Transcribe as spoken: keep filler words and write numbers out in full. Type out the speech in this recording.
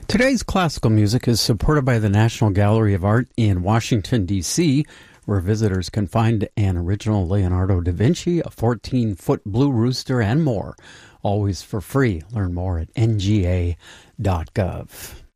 Today's classical music is supported by the National Gallery of Art in Washington, D C, where visitors can find an original Leonardo da Vinci, a fourteen-foot blue rooster, and more. Always for free. Learn more at N G A dot gov.